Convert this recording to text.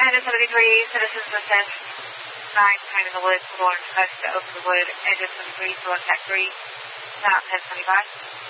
Engine 73, citizens assist. 9, behind in the woods, we're going to open the wood. Engine 73, so attack 3. Not 1025.